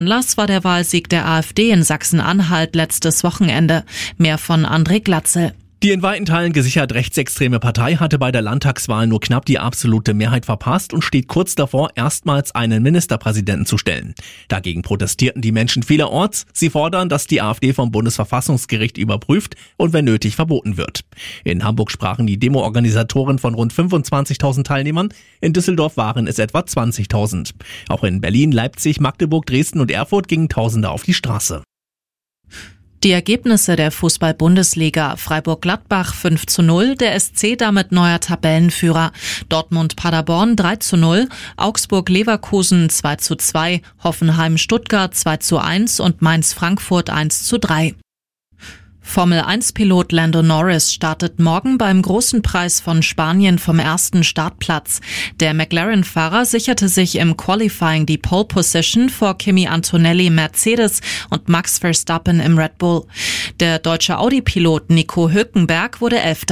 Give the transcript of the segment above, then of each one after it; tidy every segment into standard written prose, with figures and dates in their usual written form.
Anlass war der Wahlsieg der AfD in Sachsen-Anhalt letztes Wochenende. Mehr von André Glatzel. Die in weiten Teilen gesichert rechtsextreme Partei hatte bei der Landtagswahl nur knapp die absolute Mehrheit verpasst und steht kurz davor, erstmals einen Ministerpräsidenten zu stellen. Dagegen protestierten die Menschen vielerorts. Sie fordern, dass die AfD vom Bundesverfassungsgericht überprüft und wenn nötig verboten wird. In Hamburg sprachen die Demo-Organisatoren von rund 25.000 Teilnehmern. In Düsseldorf waren es etwa 20.000. Auch in Berlin, Leipzig, Magdeburg, Dresden und Erfurt gingen Tausende auf die Straße. Die Ergebnisse der Fußball-Bundesliga: Freiburg-Gladbach 5:0, der SC damit neuer Tabellenführer. Dortmund-Paderborn 3:0, Augsburg-Leverkusen 2:2, Hoffenheim-Stuttgart 2:1 und Mainz-Frankfurt 1:3. Formel-1-Pilot Lando Norris startet morgen beim Großen Preis von Spanien vom ersten Startplatz. Der McLaren-Fahrer sicherte sich im Qualifying die Pole Position vor Kimi Antonelli Mercedes und Max Verstappen im Red Bull. Der deutsche Audi-Pilot Nico Hülkenberg wurde 11.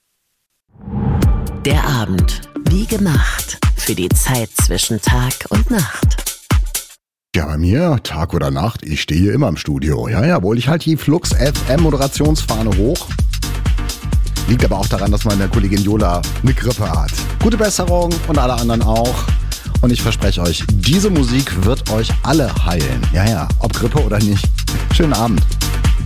Der Abend, wie gemacht, für die Zeit zwischen Tag und Nacht. Ja, bei mir, Tag oder Nacht, ich stehe hier immer im Studio. Ja, jawohl, ich halte die Flux FM Moderationsfahne hoch. Liegt aber auch daran, dass meine Kollegin Jola eine Grippe hat. Gute Besserung und alle anderen auch. Und ich verspreche euch, diese Musik wird euch alle heilen. Ja, ob Grippe oder nicht. Schönen Abend.